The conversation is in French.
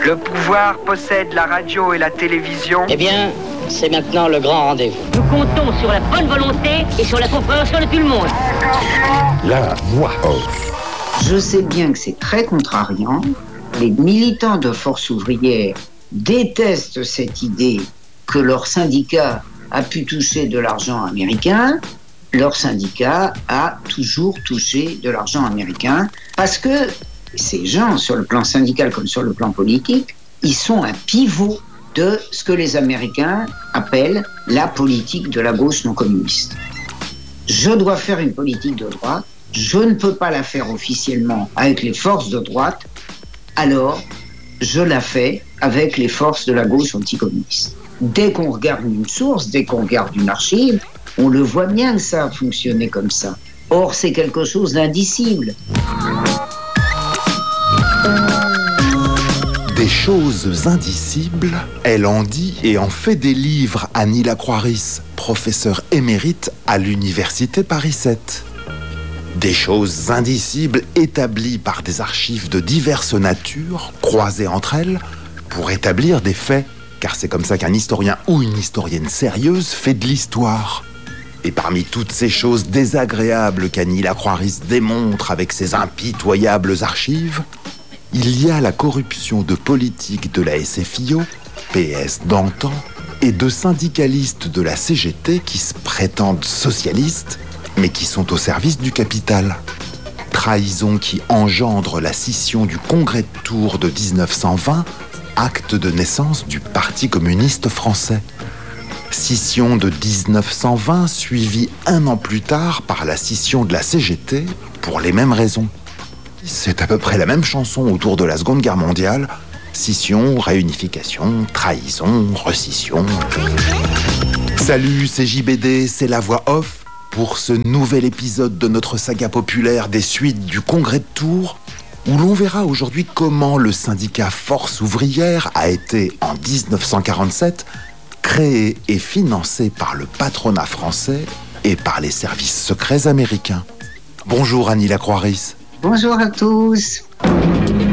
Le pouvoir possède la radio et la télévision. Eh bien, c'est maintenant le grand rendez-vous. Nous comptons sur la bonne volonté et sur la compréhension de tout le monde. La voix off. Je sais bien que c'est très contrariant. Les militants de Force ouvrière détestent cette idée que leur syndicat a pu toucher de l'argent américain. Leur syndicat a toujours touché de l'argent américain parce que ces gens, sur le plan syndical comme sur le plan politique, ils sont un pivot de ce que les Américains appellent la politique de la gauche non communiste. Je dois faire une politique de droite, je ne peux pas la faire officiellement avec les forces de droite, alors je la fais avec les forces de la gauche anticommuniste. Dès qu'on regarde une source, dès qu'on regarde une archive, on le voit bien que ça a fonctionné comme ça. Or, c'est quelque chose d'indicible. Des choses indicibles, elle en dit et en fait des livres. Annie Lacroix-Ris, professeure émérite à l'université Paris 7. Des choses indicibles établies par des archives de diverses natures, croisées entre elles, pour établir des faits, car c'est comme ça qu'un historien ou une historienne sérieuse fait de l'histoire. Et parmi toutes ces choses désagréables qu'Annie Lacroix-Ris démontre avec ses impitoyables archives, il y a la corruption de politiques de la SFIO, PS d'antan, et de syndicalistes de la CGT qui se prétendent socialistes, mais qui sont au service du capital. Trahison qui engendre la scission du Congrès de Tours de 1920, acte de naissance du Parti communiste français. Scission de 1920 suivie un an plus tard par la scission de la CGT pour les mêmes raisons. C'est à peu près la même chanson autour de la Seconde Guerre mondiale. Scission, réunification, trahison, rescission. Salut, c'est JBD, c'est la voix off pour ce nouvel épisode de notre saga populaire des suites du Congrès de Tours, où l'on verra aujourd'hui comment le syndicat Force ouvrière a été, en 1947, créé et financé par le patronat français et par les services secrets américains. Bonjour Annie Lacroix-Ris. Bonjour à tous.